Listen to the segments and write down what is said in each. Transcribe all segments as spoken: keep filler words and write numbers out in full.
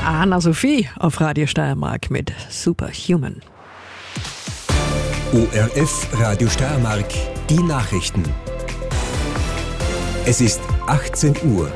Anna-Sophie auf Radio Steiermark mit Superhuman. O R F Radio Steiermark, die Nachrichten. Es ist achtzehn Uhr.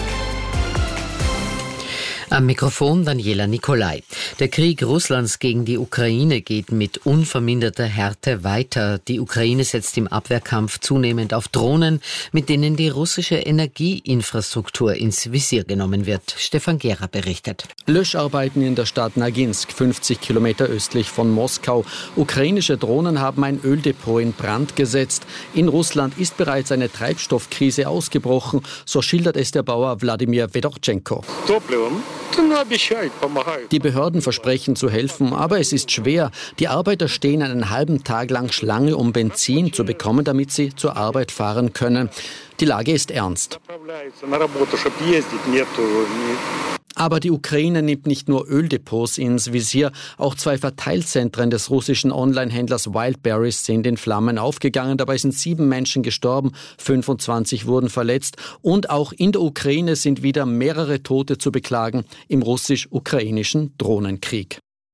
Am Mikrofon Daniela Nicolai. Der Krieg Russlands gegen die Ukraine geht mit unverminderter Härte weiter. Die Ukraine setzt im Abwehrkampf zunehmend auf Drohnen, mit denen die russische Energieinfrastruktur ins Visier genommen wird. Stefan Gera berichtet. Löscharbeiten in der Stadt Naginsk, fünfzig Kilometer östlich von Moskau. Ukrainische Drohnen haben ein Öldepot in Brand gesetzt. In Russland ist bereits eine Treibstoffkrise ausgebrochen, so schildert es der Bauer Wladimir Fedorchenko. Die Behörden versprechen zu helfen, aber es ist schwer. Die Arbeiter stehen einen halben Tag lang Schlange, um Benzin zu bekommen, damit sie zur Arbeit fahren können. Die Lage ist ernst. Aber die Ukraine nimmt nicht nur Öldepots ins Visier, auch zwei Verteilzentren des russischen Online-Händlers Wildberries sind in Flammen aufgegangen. Dabei sind sieben Menschen gestorben, fünfundzwanzig wurden verletzt. Und auch in der Ukraine sind wieder mehrere Tote zu beklagen im russisch-ukrainischen Drohnenkrieg.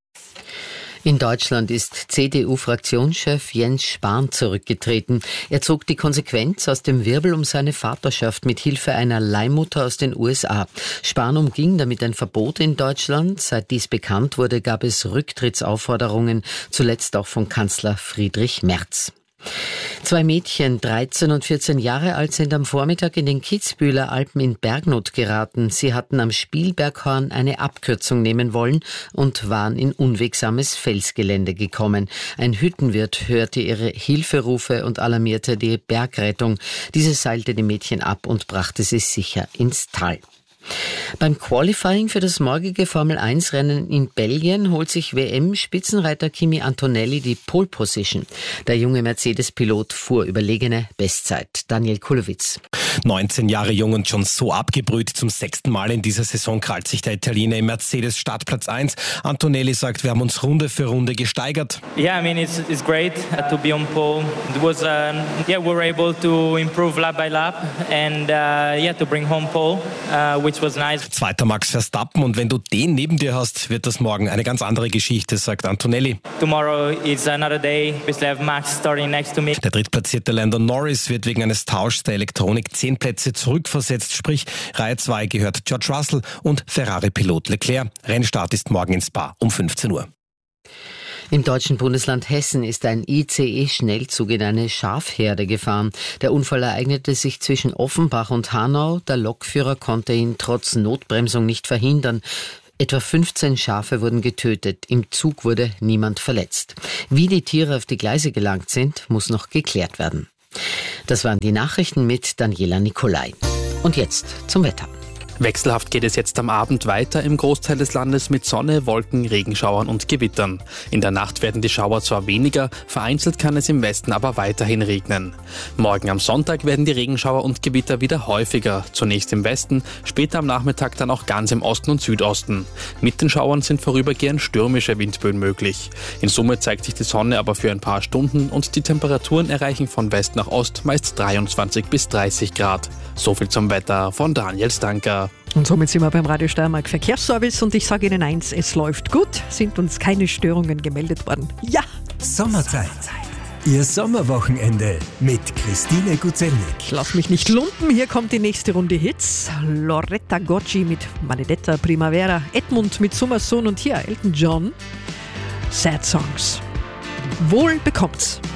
In Deutschland ist C D U-Fraktionschef Jens Spahn zurückgetreten. Er zog die Konsequenz aus dem Wirbel um seine Vaterschaft mit Hilfe einer Leihmutter aus den U S A. Spahn umging damit ein Verbot in Deutschland. Seit dies bekannt wurde, gab es Rücktrittsaufforderungen, zuletzt auch von Kanzler Friedrich Merz. Zwei Mädchen, dreizehn und vierzehn Jahre alt, sind am Vormittag in den Kitzbüheler Alpen in Bergnot geraten. Sie hatten am Spielberghorn eine Abkürzung nehmen wollen und waren in unwegsames Felsgelände gekommen. Ein Hüttenwirt hörte ihre Hilferufe und alarmierte die Bergrettung. Diese seilte die Mädchen ab und brachte sie sicher ins Tal. Beim Qualifying für das morgige Formel eins Rennen in Belgien holt sich W M-Spitzenreiter Kimi Antonelli die Pole Position. Der junge Mercedes-Pilot fuhr überlegene Bestzeit. Daniel Kulowitz. neunzehn Jahre jung und schon so abgebrüht. Zum sechsten Mal in dieser Saison krallt sich der Italiener im Mercedes Startplatz eins. Antonelli sagt, wir haben uns Runde für Runde gesteigert. Yeah, I mean it's it's great to be on pole. It was uh, yeah, we were able to improve lap by lap and uh, yeah, to bring home pole, uh, which was nice. Zweiter Max Verstappen, und wenn du den neben dir hast, wird das morgen eine ganz andere Geschichte, sagt Antonelli. Tomorrow is another day. We still have Max starting next to me. Der drittplatzierte Lando Norris wird wegen eines Tauschs der Elektronik zehn Plätze zurückversetzt, sprich Reihe zwei gehört George Russell und Ferrari-Pilot Leclerc. Rennstart ist morgen in Spa um fünfzehn Uhr. Im deutschen Bundesland Hessen ist ein I C E-Schnellzug in eine Schafherde gefahren. Der Unfall ereignete sich zwischen Offenbach und Hanau. Der Lokführer konnte ihn trotz Notbremsung nicht verhindern. Etwa fünfzehn Schafe wurden getötet. Im Zug wurde niemand verletzt. Wie die Tiere auf die Gleise gelangt sind, muss noch geklärt werden. Das waren die Nachrichten mit Daniela Nicolai. Und jetzt zum Wetter. Wechselhaft geht es jetzt am Abend weiter im Großteil des Landes mit Sonne, Wolken, Regenschauern und Gewittern. In der Nacht werden die Schauer zwar weniger, vereinzelt kann es im Westen aber weiterhin regnen. Morgen am Sonntag werden die Regenschauer und Gewitter wieder häufiger, zunächst im Westen, später am Nachmittag dann auch ganz im Osten und Südosten. Mit den Schauern sind vorübergehend stürmische Windböen möglich. In Summe zeigt sich die Sonne aber für ein paar Stunden und die Temperaturen erreichen von West nach Ost meist dreiundzwanzig bis dreißig Grad. So viel zum Wetter von Daniel Stanker. Und somit sind wir beim Radio Steiermark Verkehrsservice und ich sage Ihnen eins, es läuft gut, sind uns keine Störungen gemeldet worden. Ja! Sommerzeit. Ihr Sommerwochenende mit Christine Gutzelnik. Lass mich nicht lumpen, hier kommt die nächste Runde Hits. Loretta Gocci mit Maledetta Primavera, Edmund mit Summersohn und hier Elton John. Sad Songs. Wohl bekommt's.